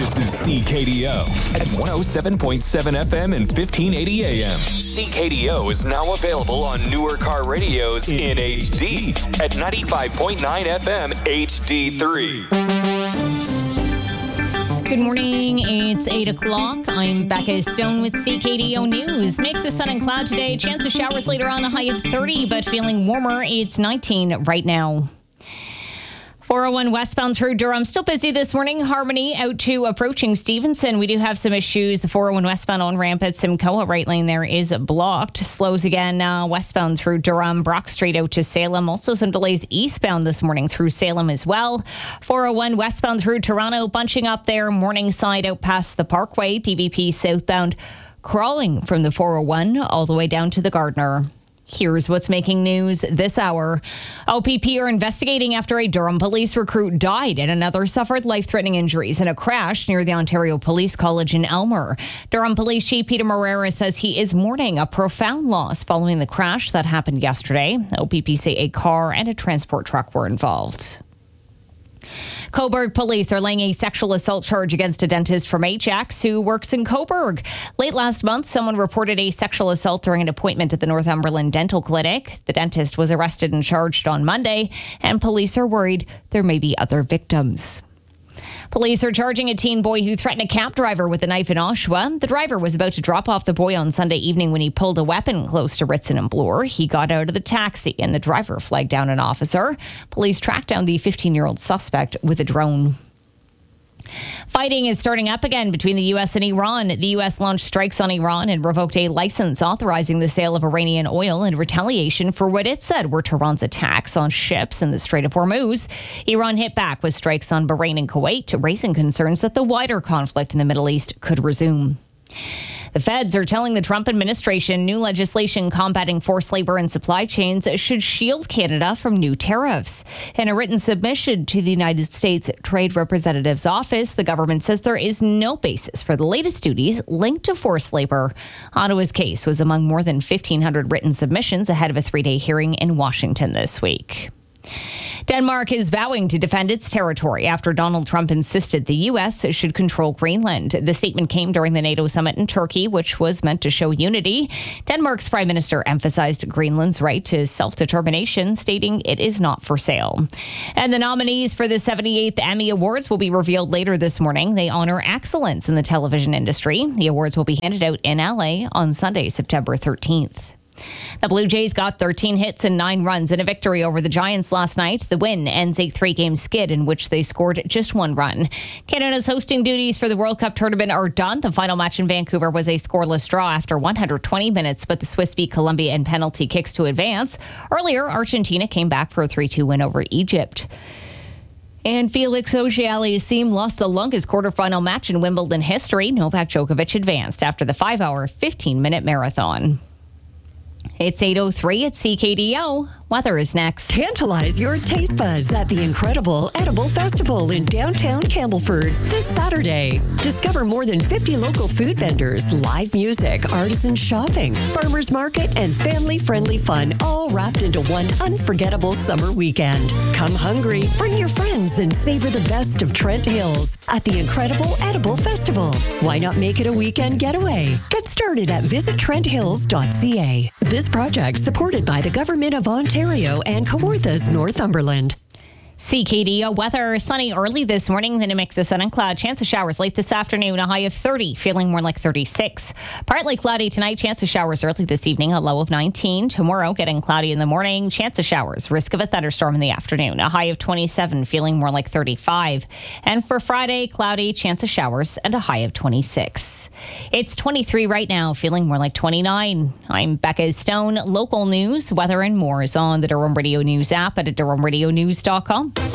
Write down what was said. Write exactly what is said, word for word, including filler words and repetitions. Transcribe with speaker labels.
Speaker 1: This is C K D O at one oh seven point seven F M and fifteen eighty A M. C K D O is now available on newer car radios in H D at ninety-five point nine F M H D three.
Speaker 2: Good morning. It's eight o'clock. I'm Becca Stone with C K D O News. Mix of sun and cloud today. Chance of showers later on, a high of thirty, but feeling warmer. It's nineteen right now. four oh one westbound through Durham. Still busy this morning. Harmony out to approaching Stevenson. We do have some issues. The four oh one westbound on ramp at Simcoa. Right lane there is blocked. Slows again uh, westbound through Durham. Brock Street out to Salem. Also some delays eastbound this morning through Salem as well. four oh one westbound through Toronto. Bunching up there. Morningside out past the Parkway. D V P southbound crawling from the four oh one all the way down to the Gardner. Here's what's making news this hour. O P P are investigating after a Durham police recruit died and another suffered life-threatening injuries in a crash near the Ontario Police College in Elmer. Durham Police Chief Peter Moreira says he is mourning a profound loss following the crash that happened yesterday. O P P say a car and a transport truck were involved. Cobourg police are laying a sexual assault charge against a dentist from Ajax who works in Cobourg. Late last month, someone reported a sexual assault during an appointment at the Northumberland Dental Clinic. The dentist was arrested and charged on Monday, and police are worried there may be other victims. Police are charging a teen boy who threatened a cab driver with a knife in Oshawa. The driver was about to drop off the boy on Sunday evening when he pulled a weapon close to Ritson and Bloor. He got out of the taxi and the driver flagged down an officer. Police tracked down the fifteen-year-old suspect with a drone. Fighting is starting up again between the U S and Iran. The U S launched strikes on Iran and revoked a license authorizing the sale of Iranian oil in retaliation for what it said were Tehran's attacks on ships in the Strait of Hormuz. Iran hit back with strikes on Bahrain and Kuwait, raising concerns that the wider conflict in the Middle East could resume. The feds are telling the Trump administration new legislation combating forced labor and supply chains should shield Canada from new tariffs. In a written submission to the United States Trade Representative's office, the government says there is no basis for the latest duties linked to forced labor. Ottawa's case was among more than fifteen hundred written submissions ahead of a three-day hearing in Washington this week. Denmark is vowing to defend its territory after Donald Trump insisted the U S should control Greenland. The statement came during the NATO summit in Turkey, which was meant to show unity. Denmark's prime minister emphasized Greenland's right to self-determination, stating it is not for sale. And the nominees for the seventy-eighth Emmy Awards will be revealed later this morning. They honor excellence in the television industry. The awards will be handed out in L A on Sunday, September thirteenth. The Blue Jays got thirteen hits and nine runs in a victory over the Giants last night. The win ends a three-game skid in which they scored just one run. Canada's hosting duties for the World Cup tournament are done. The final match in Vancouver was a scoreless draw after one hundred twenty minutes, but the Swiss beat Colombia in penalty kicks to advance. Earlier, Argentina came back for a three two win over Egypt. And Felix Auger-Aliassime lost the longest quarterfinal match in Wimbledon history. Novak Djokovic advanced after the five-hour, fifteen-minute marathon. It's eight oh three at C K D O. Weather is next.
Speaker 3: Tantalize your taste buds at the incredible Edible Festival in downtown Campbellford this Saturday. Discover more than fifty local food vendors, live music, artisan shopping, farmers market, and family-friendly fun all wrapped into one unforgettable summer weekend. Come hungry, bring your friends, and savor the best of Trent Hills at the incredible Edible Festival. Why not make it a weekend getaway? Get started at visit trent hills dot c a. This project supported by the Government of Ontario and Kawarthas Northumberland.
Speaker 2: C K D O weather, sunny early this morning, then a mix of sun and cloud. Chance of showers late this afternoon, a high of thirty, feeling more like thirty-six. Partly cloudy tonight, chance of showers early this evening, a low of nineteen. Tomorrow, getting cloudy in the morning, chance of showers, risk of a thunderstorm in the afternoon, a high of twenty-seven, feeling more like thirty-five. And for Friday, cloudy, chance of showers, and a high of twenty-six. It's twenty-three right now, feeling more like twenty-nine. I'm Becca Stone. Local news, weather, and more is on the Durham Radio News app at durham radio news dot com.